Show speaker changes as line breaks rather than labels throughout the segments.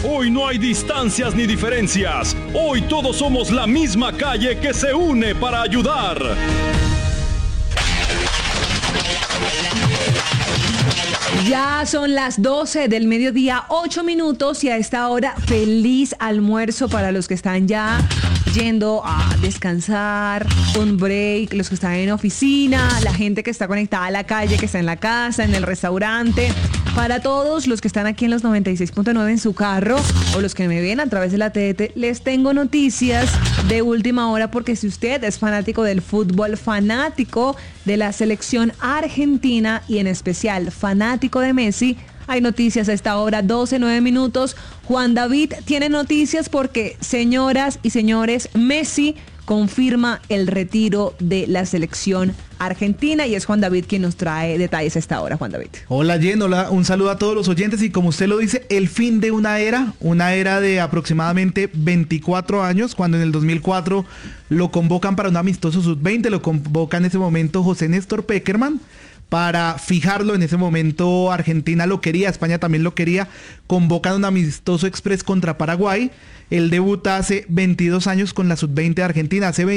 Hoy no hay distancias ni diferencias. Hoy todos somos la misma calle que se une para ayudar.
Ya son las 12 del mediodía, 8 minutos, y a esta hora feliz almuerzo para los que están ya yendo a descansar, un break, los que están en oficina, la gente que está conectada a la calle, que está en la casa, en el restaurante. Para todos los que están aquí en los 96.9 en su carro o los que me ven a través de la TDT, les tengo noticias de última hora, porque si usted es fanático del fútbol, fanático de la selección argentina y en especial fanático de Messi, hay noticias a esta hora, 12:09 minutos. Juan David tiene noticias porque, señoras y señores, Messi confirma el retiro de la selección argentina, y es Juan David quien nos trae detalles a esta hora. Juan David.
Hola Jen, hola, un saludo a todos los oyentes, y como usted lo dice, el fin de una era de aproximadamente 24 años, cuando en el 2004 lo convocan para un amistoso sub-20, lo convoca en ese momento José Néstor Pekerman, para fijarlo. En ese momento Argentina lo quería, España también lo quería, convocan un amistoso express contra Paraguay. Él debuta hace 22 años con la sub-20 de Argentina, hace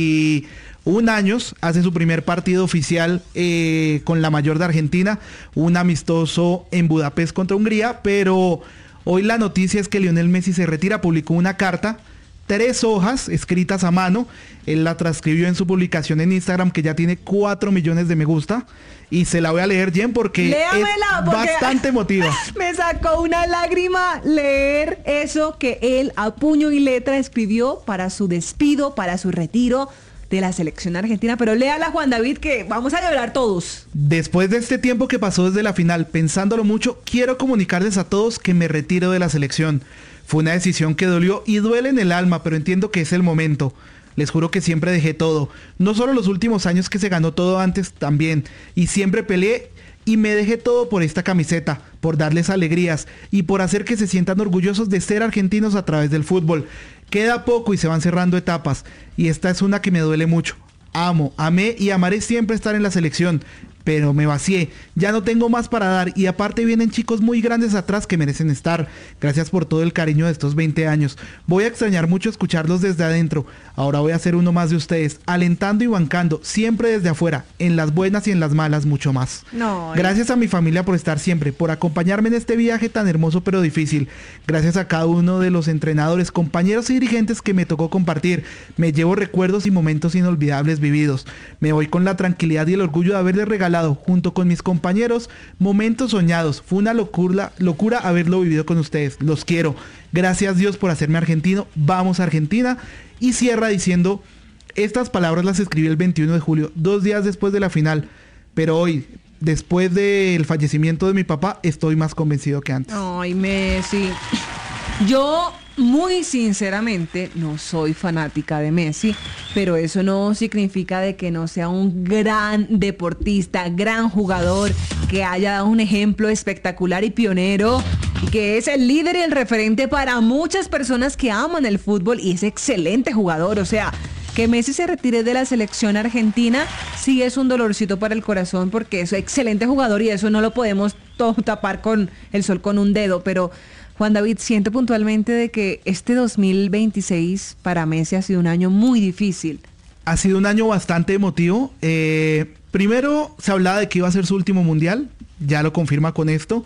21 años hace su primer partido oficial con la mayor de Argentina, un amistoso en Budapest contra Hungría. Pero hoy la noticia es que Lionel Messi se retira, publicó una carta, 3 hojas escritas a mano. Él la transcribió en su publicación en Instagram, que ya tiene 4 millones de me gusta, y se la voy a leer, Jen, porque
léamela,
es bastante emotiva.
Me sacó una lágrima leer eso que él a puño y letra escribió para su despido, para su retiro de la selección argentina. Pero léala, Juan David, que vamos a llorar todos.
Después de este tiempo que pasó desde la final, pensándolo mucho, quiero comunicarles a todos que me retiro de la selección. Fue una decisión que dolió y duele en el alma, pero entiendo que es el momento. Les juro que siempre dejé todo, no solo los últimos años que se ganó todo antes también, y siempre peleé y me dejé todo por esta camiseta, por darles alegrías y por hacer que se sientan orgullosos de ser argentinos a través del fútbol. Queda poco y se van cerrando etapas, y esta es una que me duele mucho. Amo, amé y amaré siempre estar en la selección, pero me vacié, ya no tengo más para dar, y aparte vienen chicos muy grandes atrás que merecen estar. Gracias por todo el cariño de estos 20 años. Voy a extrañar mucho escucharlos desde adentro. Ahora voy a ser uno más de ustedes, alentando y bancando, siempre desde afuera, en las buenas y en las malas, mucho más. Gracias a mi familia por estar siempre, por acompañarme en este viaje tan hermoso pero difícil. Gracias a cada uno de los entrenadores, compañeros y dirigentes que me tocó compartir. Me llevo recuerdos y momentos inolvidables vividos. Me voy con la tranquilidad y el orgullo de haberles regalado, junto con mis compañeros, momentos soñados. Fue una locura haberlo vivido con ustedes. Los quiero. Gracias Dios por hacerme argentino. Vamos Argentina. Y cierra diciendo: estas palabras las escribí el 21 de julio, 2 días después de la final. Pero hoy, después del fallecimiento de mi papá, estoy más convencido que antes.
Ay, Messi. Yo, muy sinceramente, no soy fanática de Messi, pero eso no significa de que no sea un gran deportista, gran jugador, que haya dado un ejemplo espectacular y pionero, y que es el líder y el referente para muchas personas que aman el fútbol, y es excelente jugador. O sea, que Messi se retire de la selección argentina sí es un dolorcito para el corazón, porque es un excelente jugador y eso no lo podemos tapar con el sol con un dedo. Pero Juan David, siento puntualmente de que este 2026 para Messi ha sido un año muy difícil.
Ha sido un año bastante emotivo. Primero se hablaba de que iba a ser su último mundial, ya lo confirma con esto.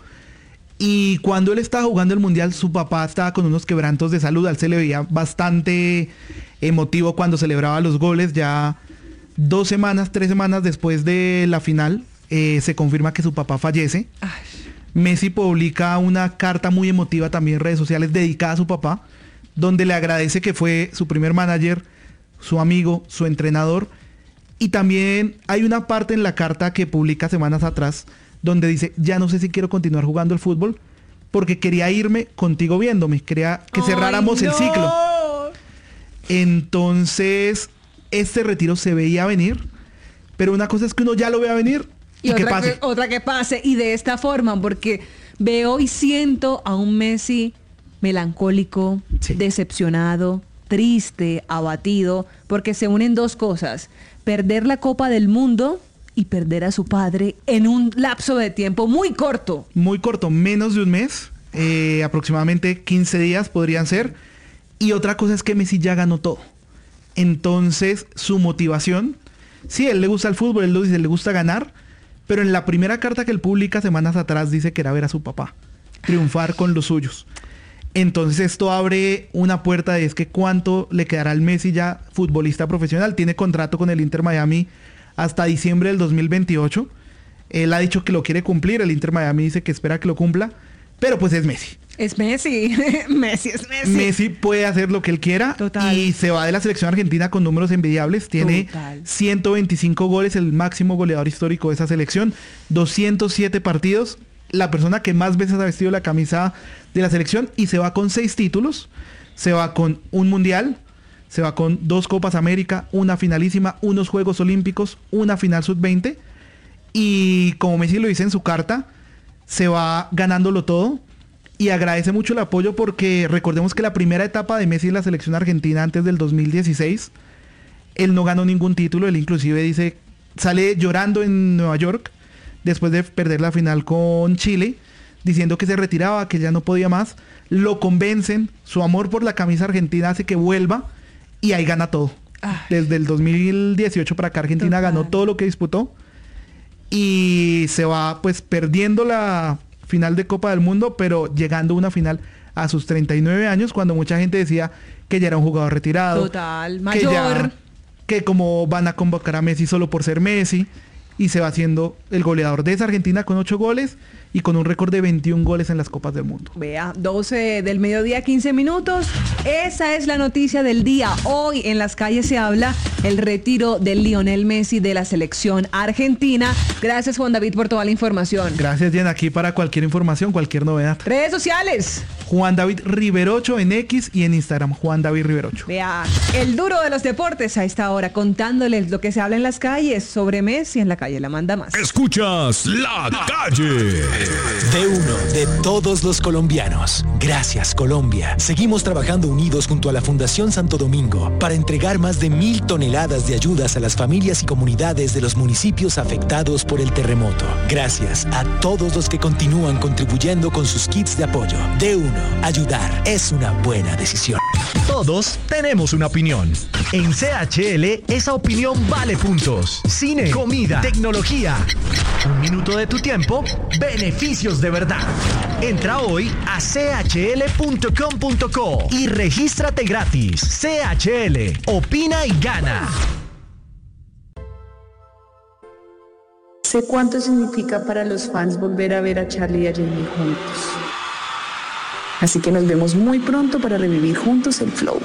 Y cuando él estaba jugando el mundial, su papá estaba con unos quebrantos de salud. A él se le veía bastante emotivo cuando celebraba los goles. Ya 3 semanas después de la final, se confirma que su papá fallece. Ay. Messi publica una carta muy emotiva también en redes sociales dedicada a su papá, donde le agradece que fue su primer manager, su amigo, su entrenador. Y también hay una parte en la carta que publica semanas atrás donde dice: ya no sé si quiero continuar jugando el fútbol porque quería irme contigo viéndome, quería que cerráramos el ciclo. Entonces, este retiro se veía venir, pero una cosa es que uno ya lo vea venir y
otra que pase, y de esta forma, porque veo y siento a un Messi melancólico, sí, decepcionado, triste, abatido, porque se unen 2 cosas: perder la Copa del Mundo y perder a su padre en un lapso de tiempo muy corto.
Muy corto, menos de un mes. aproximadamente 15 días podrían ser. Y otra cosa es que Messi ya ganó todo. Entonces, su motivación, sí, a él le gusta el fútbol, él lo dice, le gusta ganar, pero en la primera carta que él publica semanas atrás dice que era ver a su papá triunfar con los suyos. Entonces esto abre una puerta de es que cuánto le quedará al Messi ya futbolista profesional. Tiene contrato con el Inter Miami hasta diciembre del 2028. Él ha dicho que lo quiere cumplir, el Inter Miami dice que espera que lo cumpla, pero pues es Messi.
Es Messi, Messi es Messi.
Messi puede hacer lo que él quiera.
Total.
Y se va de la selección argentina con números envidiables. Tiene 125 goles, el máximo goleador histórico de esa selección, 207 partidos, la persona que más veces ha vestido la camisa de la selección, y se va con 6 títulos. Se va con un mundial, se va con 2 Copas América, una finalísima, unos Juegos Olímpicos, una final sub-20, y como Messi lo dice en su carta, se va ganándolo todo. Y agradece mucho el apoyo porque recordemos que la primera etapa de Messi en la selección argentina antes del 2016, él no ganó ningún título. Él inclusive dice, sale llorando en Nueva York después de perder la final con Chile, diciendo que se retiraba, que ya no podía más. Lo convencen, su amor por la camisa argentina hace que vuelva y ahí gana todo. Ay. Desde el 2018 para acá Argentina ganó todo lo que disputó y se va pues perdiendo la final de Copa del Mundo, pero llegando a una final a sus 39 años, cuando mucha gente decía que ya era un jugador retirado.
Total, mayor.
Que como van a convocar a Messi solo por ser Messi, y se va haciendo el goleador de esa Argentina con 8 goles y con un récord de 21 goles en las Copas del Mundo.
Vea, 12 del mediodía, 15 minutos. Esa es la noticia del día. Hoy en las calles se habla el retiro de Lionel Messi de la selección argentina. Gracias, Juan David, por toda la información.
Gracias, Jen. Aquí para cualquier información, cualquier novedad.
Redes sociales.
Juan David Riverocho en X y en Instagram, Juan David Riverocho.
Vea, el duro de los deportes a esta hora, contándoles lo que se habla en las calles sobre Messi. En la calle la manda más.
Escuchas La Calle.
De uno, de todos los colombianos. Gracias, Colombia. Seguimos trabajando unidos junto a la Fundación Santo Domingo para entregar más de 1,000 toneladas de ayudas a las familias y comunidades de los municipios afectados por el terremoto. Gracias a todos los que continúan contribuyendo con sus kits de apoyo. De uno, ayudar es una buena decisión.
Todos tenemos una opinión. En CHL, esa opinión vale puntos. Cine, comida, tecnología. Un minuto de tu tiempo, beneficios de verdad. Entra hoy a chl.com.co y regístrate gratis. CHL, opina y gana.
Sé cuánto significa para los fans volver a ver a Charlie y a Jamie juntos. Así que nos vemos muy pronto para revivir juntos el flow.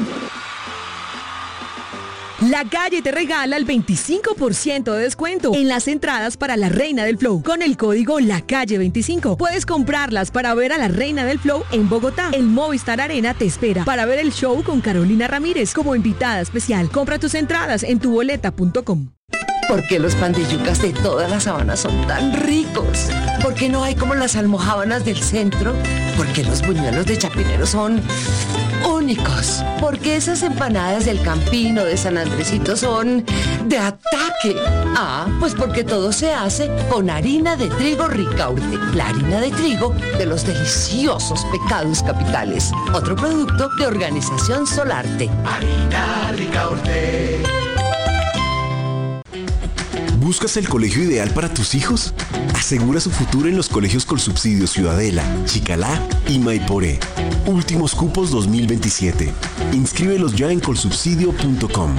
La Calle te regala el 25% de descuento en las entradas para La Reina del Flow. Con el código LACALLE25 puedes comprarlas para ver a La Reina del Flow en Bogotá. El Movistar Arena te espera para ver el show con Carolina Ramírez como invitada especial. Compra tus entradas en tuboleta.com.
¿Por qué los pan de yucas de toda la sabana son tan ricos? ¿Por qué no hay como las almojábanas del centro? ¿Por qué los buñuelos de Chapinero son únicos? ¿Por qué esas empanadas del Campino de San Andresito son de ataque? Ah, pues porque todo se hace con harina de trigo Ricaurte, la harina de trigo de los deliciosos Pecados Capitales. Otro producto de Organización Solarte.
Harina Ricaurte. ¿Buscas el colegio ideal para tus hijos? Asegura su futuro en los colegios Colsubsidio Ciudadela, Chicalá y Maiporé. Últimos cupos 2027. Inscríbelos ya en colsubsidio.com.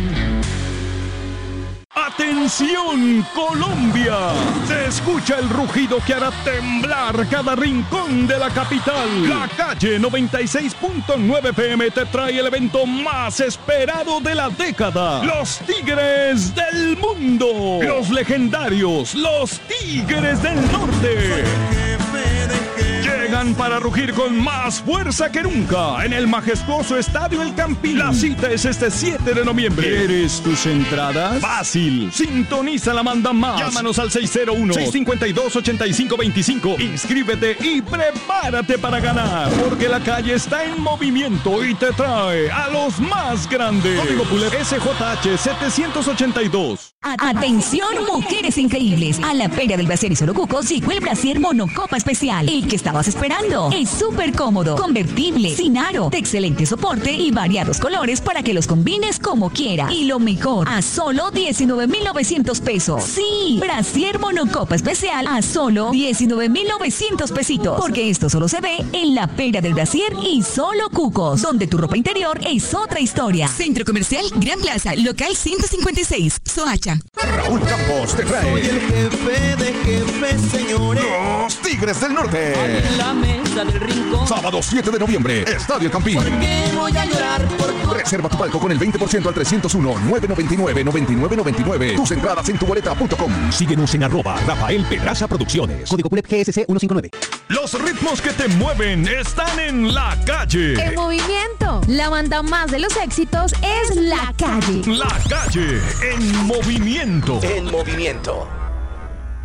¡Atención, Colombia! Se escucha el rugido que hará temblar cada rincón de la capital. La Calle 96.9 FM te trae el evento más esperado de la década. Los Tigres del Mundo. Los legendarios, los Tigres del Norte. Llegan para rugir con más fuerza que nunca en el majestuoso Estadio El Campín. La cita es este 7 de noviembre. ¿Quieres tus entradas? Fácil. Sintoniza la manda más. Llámanos al 601-652-8525. Inscríbete y prepárate para ganar. Porque la calle está en movimiento y te trae a los más grandes. Código Pulet SJH 782.
Atención, mujeres increíbles. A la Feria del Brasier y Solo Cucos llegó el brasier Monocopa Especial. ¿Y qué estabas esperando? Es súper cómodo, convertible, sin aro, de excelente soporte y variados colores para que los combines como quiera. Y lo mejor, a solo 19,900 pesos. Sí, brasier Monocopa Especial a solo 19,900 pesitos. Porque esto solo se ve en la Feria del Brasier y Solo Cucos, donde tu ropa interior es otra historia.
Centro Comercial Gran Plaza, local 156, Soacha.
Raúl Campos te trae.
Soy el jefe de jefes, señores.
Los Tigres del Norte.
En la mesa del rincón.
Sábado 7 de noviembre, Estadio El Campín.
¿Por qué voy a llorar por tu...
Reserva tu palco con el 20% al 301-999-9999. Tus entradas en tuboleta.com.
Síguenos en @Rafael Pedraza Producciones.
Código PULEP GSC 159.
Los ritmos que te mueven están en La Calle.
En movimiento. La banda más de los éxitos es La Calle.
La Calle en movimiento.
En movimiento.